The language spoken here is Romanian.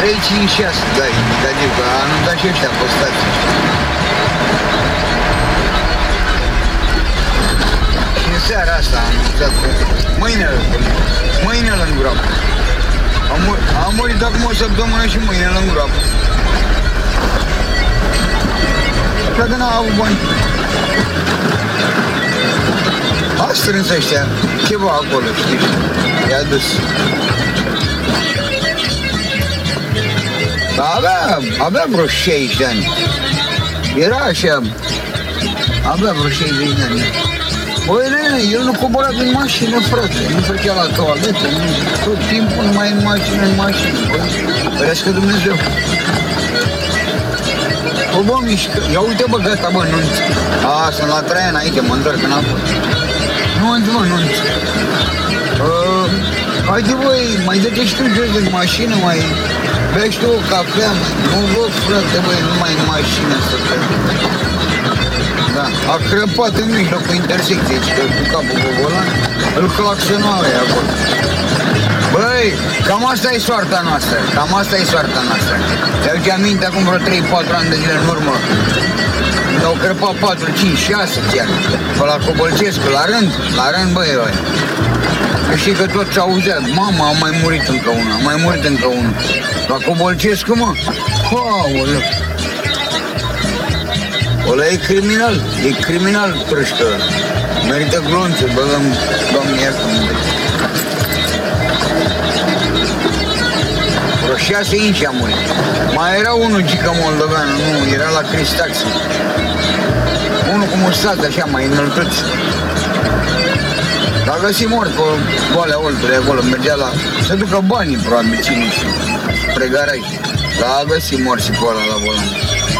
3, 5, 6, da, indicativ, că anunțat și ăștia pe stație. Și în seara asta am anunțat că mâinile în groapă. Am murit acum o săptămână și mâinile în groapă. Așa că n-am avut bani. A strâns ăștia ceva acolo, știi? I-a dus. Avea vreo 60 de ani. Era așa. Avea vreo 60 de ani. Băi, nene, el nu cobora din mașină, frate. Nu făcea la toaletă, tot timpul numai în mașină, băi. Ferească Dumnezeu. Bă, mișcă. Ia uite, bă, gata, bă, nunți. Sunt la Traian aici, mă întorc înapoi. Nunți, mă, nunți. Haide, băi, mai dă-te și tu jos din mașină, mai bea și tu o cafea, nu văd, frate, băi, numai în mașină să te... Da, a crăpat în mijlocul intersecției, că cu capul pe volan, îl claxonau aia acolo. Băi, cam asta e soarta noastră, Te-aduce aminte acum vreo 3-4 ani de zile în urmă, au crăpat 4, 5, 6 chiar, pe la Cobolcescu, la rând, băi. Știi că tot s-auzea, mama, a mai murit încă unul, La Cobolcescu, mă, aoleu. Ăla e criminal, trâșcă. Merită glonțe, băgăm, Doamne iartă-mă. Vreo 6 inci a murit. Mai era unul, gică moldoveană, nu, era la Cristaxi. Unul cu mustață, așa, mai înăltuți. L-a găsit mort pe Valea Oltului acolo, mergea la... să ducă banii, probabil, cine știu, spre garaj. L-a găsit mort și pe ăla la volan.